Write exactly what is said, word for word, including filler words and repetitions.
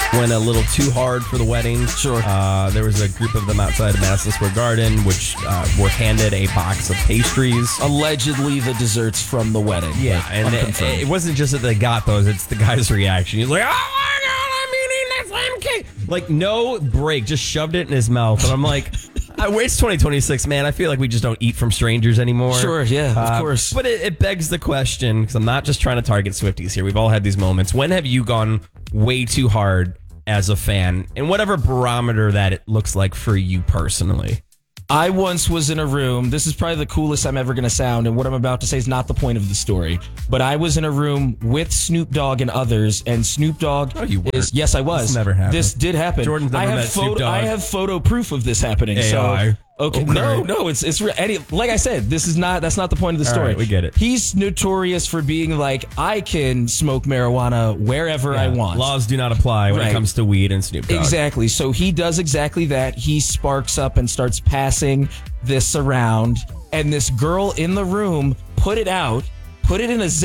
went a little too hard for the wedding. Sure. Uh, there was a group of them outside of Madison Square Garden, which uh, were handed a box of pastries. Allegedly the desserts from the wedding. Yeah, and it, it wasn't just that they got those, it's the guy's reaction. He's like, oh my God, I'm eating that same cake. Like, no break, just shoved it in his mouth. And I'm like, it's twenty twenty-six, man. I feel like we just don't eat from strangers anymore. Sure, yeah, of uh, course. But it, it begs the question, because I'm not just trying to target Swifties here. We've all had these moments. When have you gone way too hard as a fan, and whatever barometer that it looks like for you personally? I once was in a room. This is probably the coolest I'm ever going to sound, and what I'm about to say is not the point of the story. But I was in a room with Snoop Dogg and others, and Snoop Dogg Oh, you were? is yes, I was. This never happened. This did happen. Jordan's never I have met Snoop Dogg. I have photo proof of this happening. A I. So okay, Okay. no, no, it's it's re- Eddie, like I said, this is not that's not the point of the All story. right, we get it. He's notorious for being like, I can smoke marijuana wherever I want. Laws do not apply when Right. it comes to weed and Snoop Dogg. Exactly. So he does exactly that. He sparks up and starts passing this around, and this girl in the room put it out, put it in a zip.